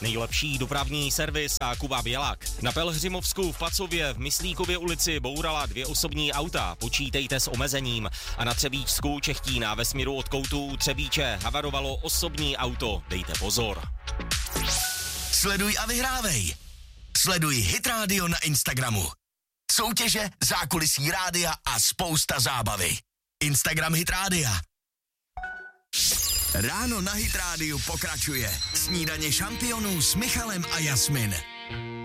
Nejlepší dopravní servis a Kuba Bělák. Na Pelhřimovsku v Pacově v Myslíkově ulici bourala 2 osobní auta, počítejte s omezením. A na Třebíčsku Čechtína ve směru od Koutů Třebíče havarovalo osobní auto, dejte pozor. Sleduj a vyhrávej. Sleduj Hit Radio na Instagramu. Soutěže, zákulisí rádia a spousta zábavy. Instagram Hit Rádia. Ráno na Hit Rádiu pokračuje. Snídaně šampionů s Michalem a Jasmin.